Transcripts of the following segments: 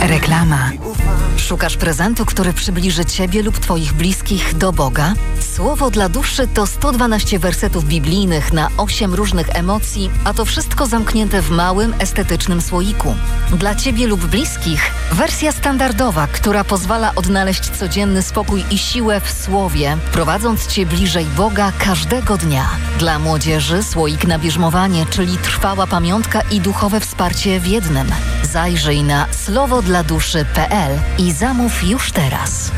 Reklama. Szukasz prezentu, który przybliży Ciebie lub Twoich bliskich do Boga? Słowo dla duszy to 112 wersetów biblijnych na 8 różnych emocji, a to wszystko zamknięte w małym, estetycznym słoiku. Dla Ciebie lub bliskich wersja standardowa, która pozwala odnaleźć codzienny spokój i siłę w Słowie, prowadząc Cię bliżej Boga każdego dnia. Dla młodzieży słoik na bierzmowanie, czyli trwała pamiątka i duchowe wsparcie w jednym. Zajrzyj na słowodladuszy.pl i zamów już teraz.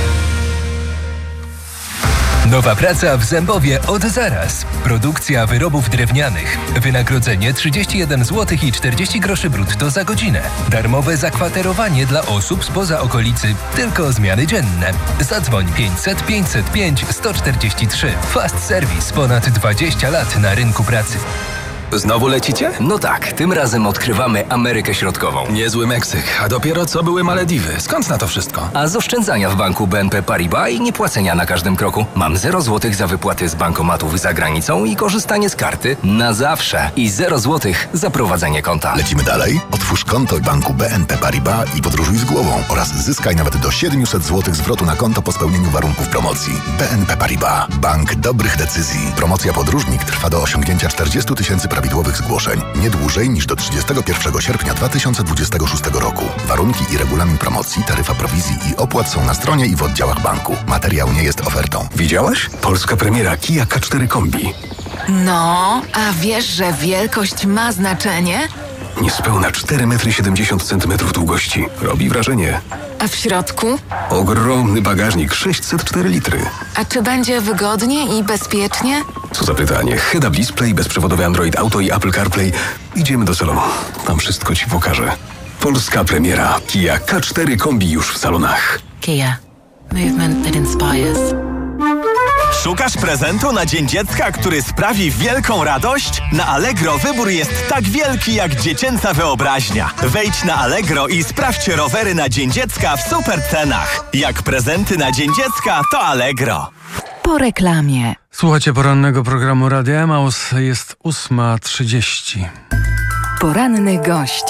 Nowa praca w Zębowie od zaraz. Produkcja wyrobów drewnianych. Wynagrodzenie 31 zł i 40 groszy brutto za godzinę. Darmowe zakwaterowanie dla osób spoza okolicy. Tylko zmiany dzienne. Zadzwoń 500 505 143. Fast Service. Ponad 20 lat na rynku pracy. Znowu lecicie? No tak, tym razem odkrywamy Amerykę Środkową. Niezły Meksyk, a dopiero co były Malediwy. Skąd na to wszystko? A z oszczędzania w banku BNP Paribas i niepłacenia na każdym kroku. Mam 0 zł za wypłaty z bankomatów za granicą i korzystanie z karty na zawsze. I 0 zł za prowadzenie konta. Lecimy dalej? Otwórz konto w banku BNP Paribas i podróżuj z głową oraz zyskaj nawet do 700 zł zwrotu na konto po spełnieniu warunków promocji. BNP Paribas. Bank dobrych decyzji. Promocja podróżnik trwa do osiągnięcia 40 000 prawidłowych zgłoszeń. Nie dłużej niż do 31 sierpnia 2026 roku. Warunki i regulamin promocji, taryfa prowizji i opłat są na stronie i w oddziałach banku. Materiał nie jest ofertą. Widziałaś? Polska premiera Kia K4 Kombi. No, a wiesz, że wielkość ma znaczenie? Niespełna 4,70 m długości. Robi wrażenie. A w środku? Ogromny bagażnik, 604 litry. A czy będzie wygodnie i bezpiecznie? Co za pytanie. Head-up display, bezprzewodowy Android Auto i Apple CarPlay. Idziemy do salonu. Tam wszystko Ci pokażę. Polska premiera Kia K4 Kombi już w salonach. Kia. Movement that inspires. Szukasz prezentu na Dzień Dziecka, który sprawi wielką radość? Na Allegro wybór jest tak wielki jak dziecięca wyobraźnia. Wejdź na Allegro i sprawdź rowery na Dzień Dziecka w super cenach. Jak prezenty na Dzień Dziecka, to Allegro. Po reklamie. Słuchajcie porannego programu Radia Emaus. Jest 8:30. Poranny gość.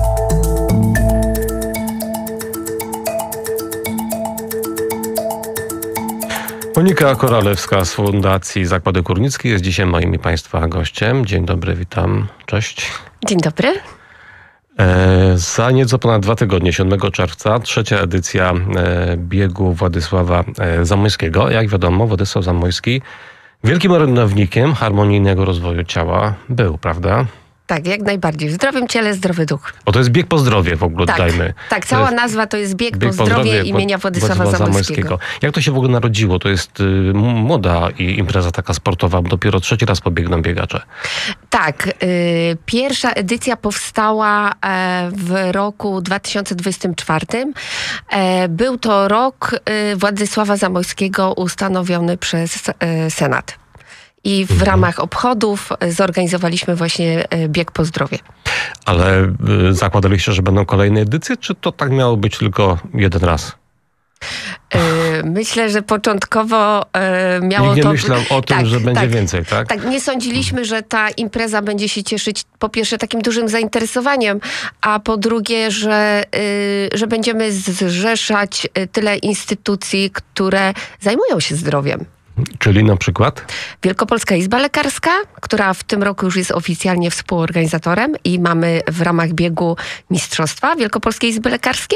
Monika Koralewska z Fundacji Zakłady Górnickie jest dzisiaj moim i Państwa gościem. Dzień dobry, witam. Cześć. Dzień dobry. Za nieco ponad 2 tygodnie, 7 czerwca, 3. edycja biegu Władysława Zamoyskiego. Jak wiadomo, Władysław Zamoyski wielkim orędownikiem harmonijnego rozwoju ciała był, prawda? Tak, jak najbardziej. W zdrowym ciele, zdrowy duch. Bo to jest bieg po zdrowie w ogóle, tak, dodajmy. Tak, cała nazwa to jest bieg po zdrowie imienia Władysława Zamoyskiego. Jak to się w ogóle narodziło? To jest młoda impreza taka sportowa, dopiero 3. raz pobiegną biegacze. Tak, pierwsza edycja powstała w roku 2024. Był to rok Władysława Zamoyskiego ustanowiony przez Senat. I w ramach obchodów zorganizowaliśmy właśnie bieg po zdrowie. Ale zakładaliście, że będą kolejne edycje, czy to tak miało być tylko jeden raz? Myślę, że początkowo miało Nikt nie to... myślał o tym, że będzie więcej, tak? Tak, nie sądziliśmy, że ta impreza będzie się cieszyć po pierwsze takim dużym zainteresowaniem, a po drugie, że będziemy zrzeszać tyle instytucji, które zajmują się zdrowiem. Czyli na przykład? Wielkopolska Izba Lekarska, która w tym roku już jest oficjalnie współorganizatorem i mamy w ramach biegu mistrzostwa Wielkopolskiej Izby Lekarskiej.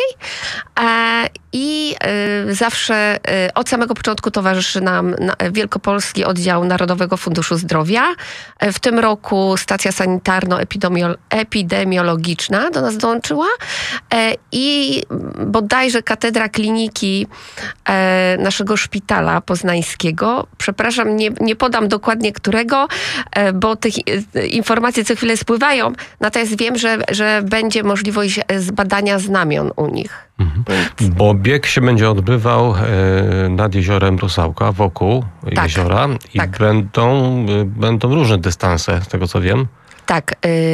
I zawsze od samego początku towarzyszy nam Wielkopolski Oddział Narodowego Funduszu Zdrowia. W tym roku stacja sanitarno-epidemiologiczna do nas dołączyła i bodajże katedra kliniki naszego szpitala poznańskiego. Przepraszam, nie podam dokładnie którego, bo tych informacji co chwilę spływają. Natomiast wiem, że będzie możliwość zbadania znamion u nich. Bo bieg się będzie odbywał nad jeziorem Rusałka, wokół jeziora i będą różne dystanse, z tego co wiem. Tak.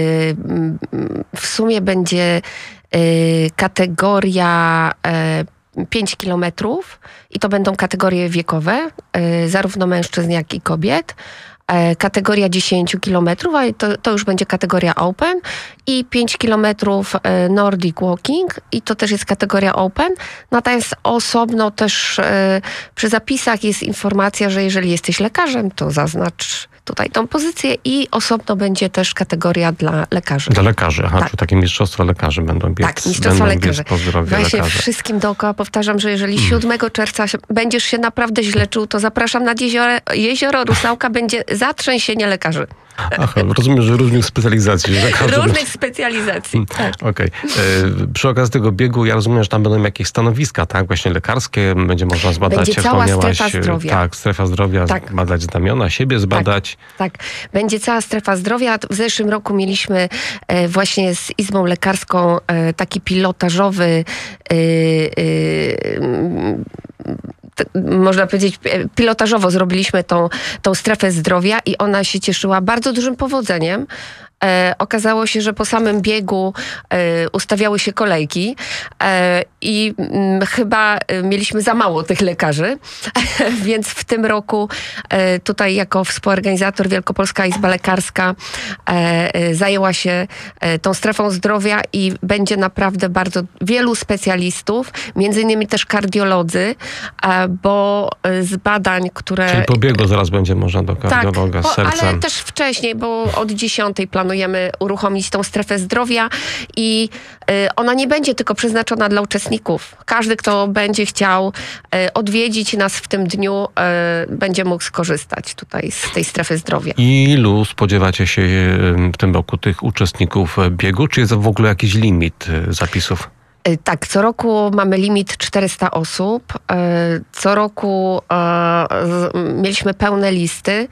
W sumie będzie kategoria 5 kilometrów i to będą kategorie wiekowe, zarówno mężczyzn, jak i kobiet. kategoria 10 km, ale to już będzie kategoria Open i 5 km Nordic Walking i to też jest kategoria Open. Natomiast osobno też przy zapisach jest informacja, że jeżeli jesteś lekarzem, to zaznacz tutaj tą pozycję i osobno będzie też kategoria dla lekarzy. Dla lekarzy, Tak. czyli takie mistrzostwa lekarzy będą biec. Tak, mistrzostwa będą lekarzy. biec po zdrowiu Właśnie lekarzy. wszystkim dookoła powtarzam, że jeżeli 7 czerwca będziesz się naprawdę źle czuł, to zapraszam nad jezioro Rusałka, będzie zatrzęsienie lekarzy. Aha, rozumiem, że różnych specjalizacji. Że każdy Różnych specjalizacji. Tak. Okej. Przy okazji tego biegu ja rozumiem, że tam będą jakieś stanowiska, tak? Właśnie lekarskie, będzie można zbadać, Będzie jak cała wspomniałaś, strefa zdrowia. Tak, strefa zdrowia, Tak. badać znamiona, siebie zbadać. Tak, będzie cała strefa zdrowia. W zeszłym roku mieliśmy właśnie z Izbą Lekarską taki pilotażowy można powiedzieć, pilotażowo zrobiliśmy tą strefę zdrowia i ona się cieszyła bardzo dużym powodzeniem. Okazało się, że po samym biegu ustawiały się kolejki i chyba mieliśmy za mało tych lekarzy, więc w tym roku tutaj jako współorganizator Wielkopolska Izba Lekarska zajęła się tą strefą zdrowia i będzie naprawdę bardzo wielu specjalistów, między innymi też kardiolodzy, bo z badań, które... Czyli po biegu zaraz będzie można do kardiologa z sercem. Ale też wcześniej, bo od 10 planujemy uruchomić tą strefę zdrowia i ona nie będzie tylko przeznaczona dla uczestników. Każdy, kto będzie chciał odwiedzić nas w tym dniu, będzie mógł skorzystać tutaj z tej strefy zdrowia. Ilu spodziewacie się w tym roku tych uczestników biegu? Czy jest w ogóle jakiś limit zapisów? Tak, co roku mamy limit 400 osób. Co roku mieliśmy pełne listy.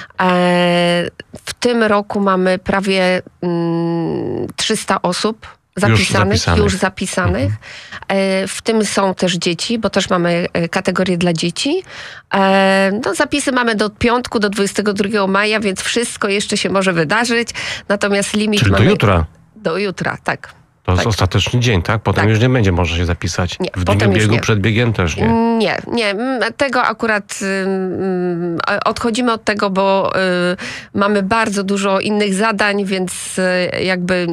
W tym roku mamy prawie 300 osób już zapisanych. W tym są też dzieci, bo też mamy kategorię dla dzieci. Zapisy mamy do piątku, do 22 maja, więc wszystko jeszcze się może wydarzyć. Natomiast limit Czyli mamy... do jutra? Do jutra, tak. To jest ostateczny dzień, tak? Potem już nie będzie można się zapisać. Nie, w dniu biegu, przed biegiem też nie. Nie. Tego akurat odchodzimy od tego, bo mamy bardzo dużo innych zadań, więc jakby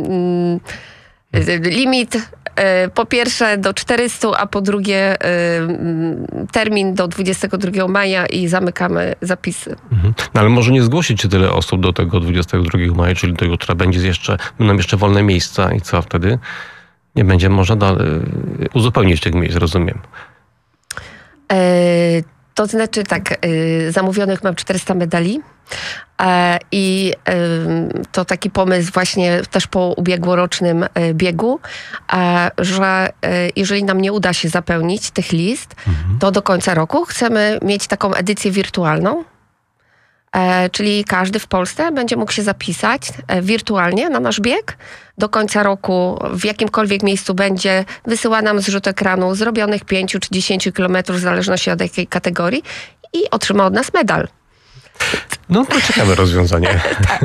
limit po pierwsze do 400, a po drugie termin do 22 maja i zamykamy zapisy. No ale może nie zgłosić się tyle osób do tego 22 maja, czyli do jutra będą jeszcze wolne miejsca i co wtedy? Nie będzie można uzupełnić tych miejsc, rozumiem. To znaczy tak, zamówionych mam 400 medali i to taki pomysł właśnie też po ubiegłorocznym biegu, że jeżeli nam nie uda się zapełnić tych list, to do końca roku chcemy mieć taką edycję wirtualną, czyli każdy w Polsce będzie mógł się zapisać wirtualnie na nasz bieg. Do końca roku w jakimkolwiek miejscu będzie wysyła nam zrzut ekranu zrobionych 5 czy 10 kilometrów w zależności od jakiej kategorii i otrzyma od nas medal. No to ciekawe rozwiązanie. Tak.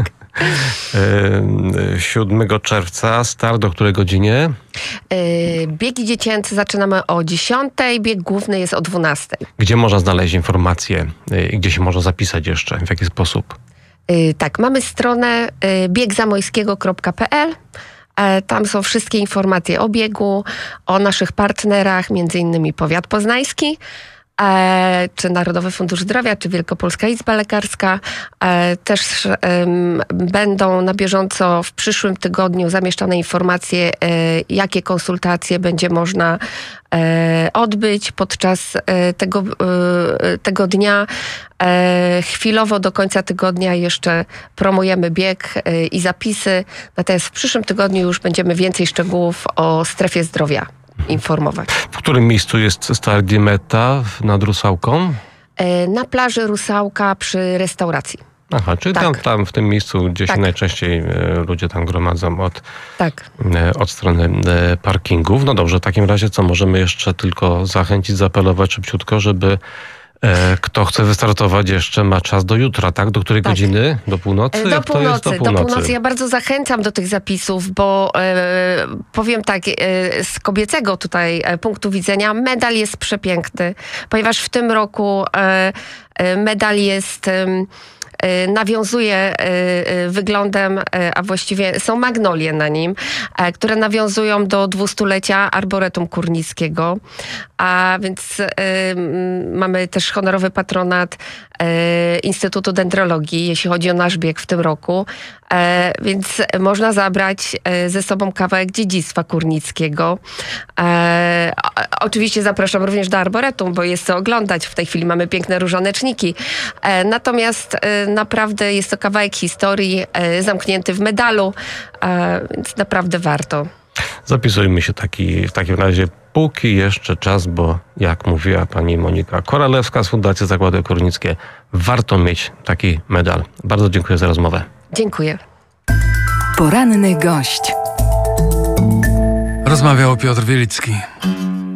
7 czerwca, start do której godzinie? Biegi dziecięce zaczynamy o 10, bieg główny jest o 12. Gdzie można znaleźć informacje i gdzie się można zapisać jeszcze? W jaki sposób? Tak, mamy stronę biegzamojskiego.pl. Tam są wszystkie informacje o biegu, o naszych partnerach, między innymi Powiat Poznański, czy Narodowy Fundusz Zdrowia, czy Wielkopolska Izba Lekarska. Też będą na bieżąco w przyszłym tygodniu zamieszczane informacje, jakie konsultacje będzie można odbyć podczas tego dnia. Chwilowo do końca tygodnia jeszcze promujemy bieg i zapisy, natomiast w przyszłym tygodniu już będziemy więcej szczegółów o strefie zdrowia informować. W którym miejscu jest start i meta nad Rusałką? Na plaży Rusałka przy restauracji. Aha, czyli Tak. tam w tym miejscu, gdzie się Tak. najczęściej ludzie tam gromadzą Tak. od strony parkingów. No dobrze, w takim razie co, możemy jeszcze tylko zachęcić, zaapelować szybciutko, żeby kto chce wystartować jeszcze ma czas do jutra, tak? Do której godziny? Do północy? Do północy. Ja bardzo zachęcam do tych zapisów, bo powiem tak, z kobiecego tutaj punktu widzenia medal jest przepiękny, ponieważ w tym roku medal jest nawiązuje wyglądem, a właściwie są magnolie na nim, które nawiązują do 200-lecia Arboretum Kurnickiego. A więc mamy też honorowy patronat Instytutu Dendrologii, jeśli chodzi o nasz bieg w tym roku. Więc można zabrać ze sobą kawałek dziedzictwa kurnickiego. Oczywiście zapraszam również do Arboretum, bo jest co oglądać. W tej chwili mamy piękne różaneczniki. Natomiast naprawdę jest to kawałek historii zamknięty w medalu, więc naprawdę warto. Zapisujmy się w takim razie, póki jeszcze czas, bo jak mówiła pani Monika Koralewska z Fundacji Zakłady Górnickie, warto mieć taki medal. Bardzo dziękuję za rozmowę. Dziękuję. Poranny gość. Rozmawiał Piotr Wielicki.